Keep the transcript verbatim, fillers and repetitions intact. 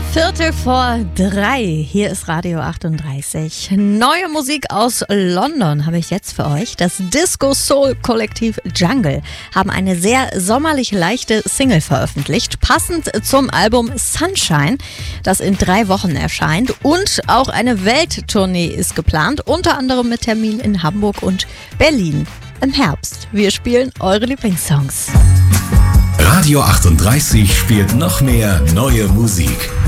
Viertel vor drei, hier ist Radio achtunddreißig. Neue Musik aus London habe ich jetzt für euch. Das Disco-Soul-Kollektiv Jungle haben eine sehr sommerlich leichte Single veröffentlicht, passend zum Album Sunshine, das in drei Wochen erscheint. Und auch eine Welttournee ist geplant, unter anderem mit Termin in Hamburg und Berlin im Herbst. Wir spielen eure Lieblingssongs. Radio achtunddreißig spielt noch mehr neue Musik.